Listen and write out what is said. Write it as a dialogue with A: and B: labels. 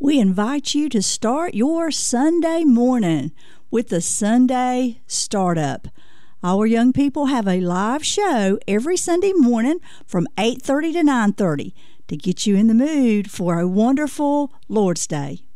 A: We invite you to start your Sunday morning with the Sunday Startup. Our young people have a live show every Sunday morning from 8:30 to 9:30 to get you in the mood for a wonderful Lord's Day.